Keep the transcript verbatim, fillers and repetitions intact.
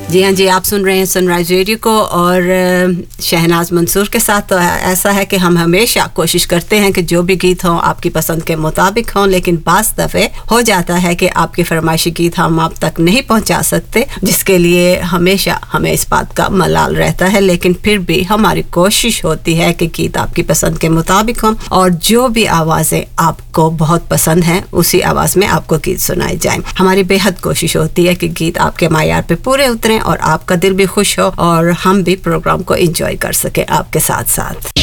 जी हाँ जी, आप सुन रहे हैं सनराइज रेडियो को और शहनाज मंसूर के साथ। तो ऐसा है कि हम हमेशा कोशिश करते हैं कि जो भी गीत हों आपकी पसंद के मुताबिक हों, लेकिन बास दफ़े हो जाता है कि आपके फरमाइशी गीत हम आप तक नहीं पहुंचा सकते, जिसके लिए हमेशा हमें इस बात का मलाल रहता है। लेकिन फिर भी हमारी कोशिश होती है कि गीत आपकी पसंद के मुताबिक हों और जो भी आवाज़ें आपको बहुत पसंद हैं उसी आवाज़ में आपको गीत सुनाए जाएं। हमारी बेहद कोशिश होती है कि गीत आपके मायार पे पूरे उतरें और आपका दिल भी खुश हो और हम भी प्रोग्राम को एंजॉय कर सके आपके साथ साथ।